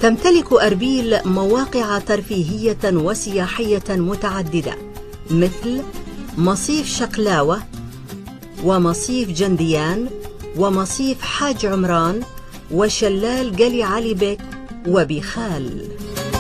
تمتلك أربيل مواقع ترفيهية وسياحية متعددة مثل مصيف شقلاوة ومصيف جنديان ومصيف حاج عمران وشلال قلي علي بك وبيخال.